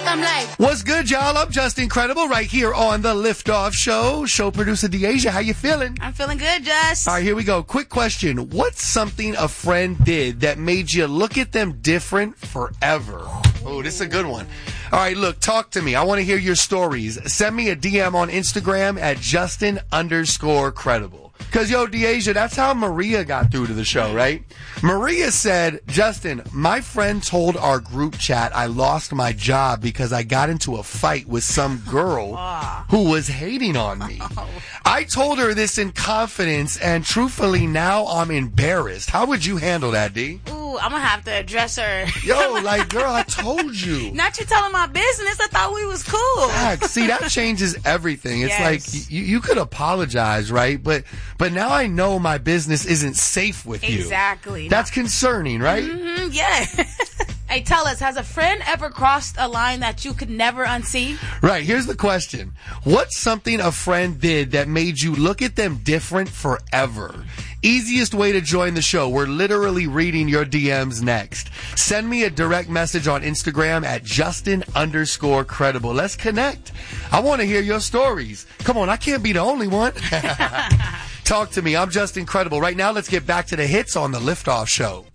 I'm like, what's good, y'all? I'm just incredible right here on the Liftoff Show. Show producer Deasia, how you feeling? I'm feeling good, Just. All right, here we go. Quick question. What's something a friend did that made you look at them different forever? Oh, this is a good one. All right, look, talk to me. I want to hear your stories. Send me a DM on Instagram at Justin_credible. Because, yo, Deasia, that's how Maria got through to the show, right? Maria said, Justin, my friend told our group chat I lost my job because I got into a fight with some girl who was hating on me. I told her this in confidence, and truthfully, now I'm embarrassed. How would you handle that, D? Ooh, I'm going to have to address her. Yo, like, girl, I told you. Not you telling my business. I thought we was cool. Facts. See, that changes everything. It's like, you could apologize, right? But now I know my business isn't safe with you. Exactly. That's concerning, right? Mm-hmm, yeah. Hey, tell us, has a friend ever crossed a line that you could never unsee? Right, here's the question. What's something a friend did that made you look at them different forever? Easiest way to join the show. We're literally reading your DMs next. Send me a direct message on Instagram at Justin_credible. Let's connect. I want to hear your stories. Come on, I can't be the only one. Talk to me. I'm Justin Credible. Right now, let's get back to the hits on the Liftoff Show.